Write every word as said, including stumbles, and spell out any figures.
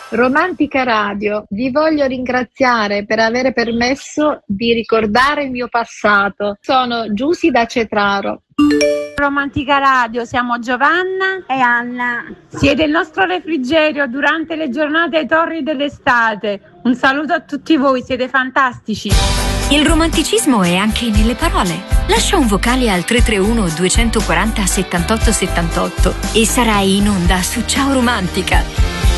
Romantica Radio, vi voglio ringraziare per aver permesso di ricordare il mio passato. Sono Giusy da Cetraro. Romantica Radio, siamo Giovanna e Anna. Siete il nostro refrigerio durante le giornate torri dell'estate. Un saluto a tutti voi, siete fantastici. Il romanticismo è anche nelle parole. Lascia un vocale al tre tre uno due quattro zero settantotto settantotto e sarai in onda su Ciao Romantica.